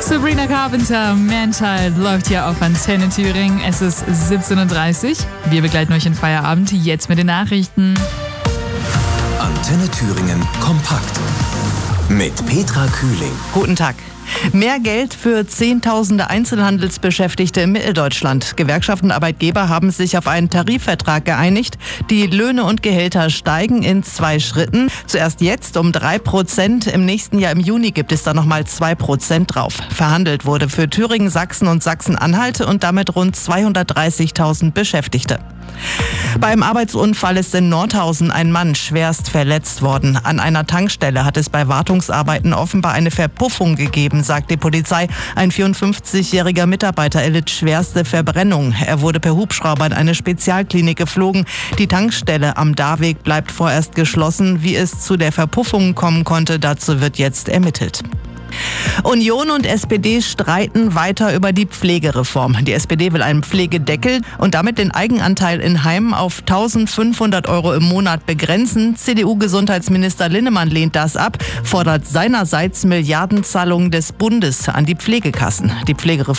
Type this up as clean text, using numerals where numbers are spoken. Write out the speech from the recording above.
Sabrina Carpenter, Man-Child, läuft hier auf Antenne Thüringen. Es ist 17:30 Uhr. Wir begleiten euch in Feierabend, jetzt mit den Nachrichten. Antenne Thüringen kompakt mit Petra Kühling. Guten Tag. Mehr Geld für Zehntausende Einzelhandelsbeschäftigte in Mitteldeutschland. Gewerkschaften und Arbeitgeber haben sich auf einen Tarifvertrag geeinigt. Die Löhne und Gehälter steigen in 2 Schritten. Zuerst jetzt um 3%. Im nächsten Jahr im Juni gibt es dann nochmal 2% drauf. Verhandelt wurde für Thüringen, Sachsen und Sachsen-Anhalt und damit rund 230.000 Beschäftigte. Beim Arbeitsunfall ist in Nordhausen ein Mann schwerst verletzt worden. An einer Tankstelle hat es bei Wartungsarbeiten offenbar eine Verpuffung gegeben, sagt die Polizei. Ein 54-jähriger Mitarbeiter erlitt schwerste Verbrennung. Er wurde per Hubschrauber in eine Spezialklinik geflogen. Die Tankstelle am Darweg bleibt vorerst geschlossen. Wie es zu der Verpuffung kommen konnte, dazu wird jetzt ermittelt. Union und SPD streiten weiter über die Pflegereform. Die SPD will einen Pflegedeckel und damit den Eigenanteil in Heimen auf 1.500 € im Monat begrenzen. CDU-Gesundheitsminister Linnemann lehnt das ab, fordert seinerseits Milliardenzahlungen des Bundes an die Pflegekassen. Die Pflegereform